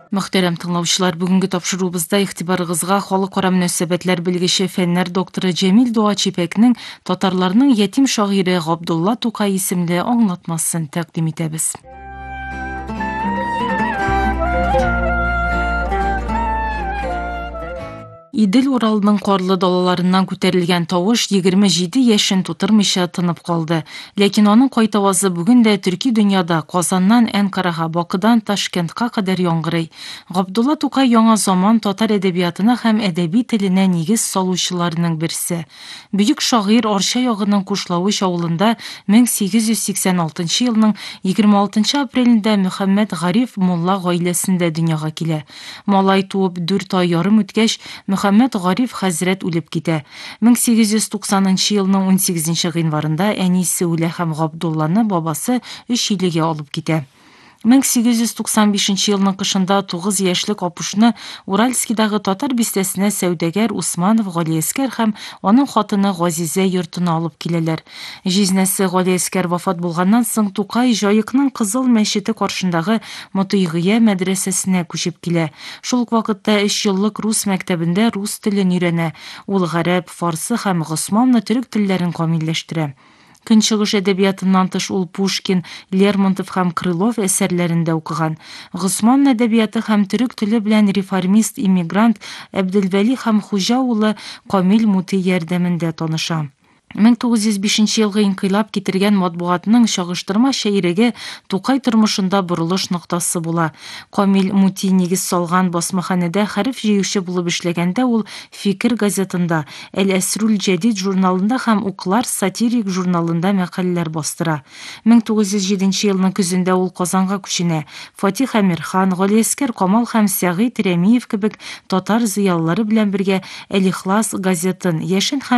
Мөхтәрәм тыңлаучылар, бүгенге тапшыруыбызда игътибарыгызга халыкара мөнәсәбәтләр белгече фәннәр докторы Җәмил Дуа Чипәкнең татарларның ятим шагыйре Габдулла Тукай исемле аңлатмасын тәкъдим итәбез. Идел Уралның карлы далаларыннан күтәрелгән тавыш 27 яшен тутырмыйча тынып калды. Ләкин аның кайтавазы бүген дә төрки дөньяда Казаннан Әнкарага, Бакыдан Ташкентка кадәр яңгырый. Габдулла Тукай яңа заман татар әдәбиятына һәм әдәби теленә нигез салучыларның берсе. Бөек шагыйрь Арча ягының Кушлавыч авылында 1886 елның 26 апрелендә Мөхәммәд Гариф мулла гаиләсендә дөньяга килә. Малай туып 4 ай ярым үткәч, Мөхәммәд Гариф хәзрәт үлеп китә. 1890 елның 18 гыйнварында әнисе үлә һәм Габдулланы бабасы 3 илгә алып китә. 1895 елның кышында 9 яшьлек апушны Уральскийдагы татар бистәсенә сәүдәгәр Усманов Галиәскәр һәм аның хатыны Газизә йортына алып киләләр. Җизнәсе Галиәскәр вафат булганнан соң Тукай Җаекның Кызыл мәчете каршындагы Мотыйгыя мәдрәсәсенә күчеп килә. Шул ук вакытта 3 еллык рус мәктәбендә рус телен өйрәнә. Ул гарәп, фарсы һәм госманлы төрек телләрен камилләштерә. Көнчыгыш әдәбиятыннан тыш ул Пушкин, Лермонтов һәм Крылов әсәрләрендә укыган. Госман әдәбияты һәм төрек теле белән реформист-иммигрант Әбделвәли һәм Хуҗа улы Камил Мути ярдәмендә таныша. 1905 елгы инкыйлаб китергән матбугатның чагыштырма шәйреге Тукай тормышында борылыш ноктасы була. Камил Мути нигез салган басмаханәдә хәреф җыючы булып эшләгәндә ул Фикер газетында, Әл-Әсрул Җәдид журналында һәм Уклар сатирик журналында мәкаләләр бастыра. 1907 елның көзендә ул Казанга күченә. Фатих Әмирхан, Галиәскәр Камал һәм Сәгыйть Рәмиев кебек татар зыялылары белән бергә Әл-Ихлас газетын, яшен һәм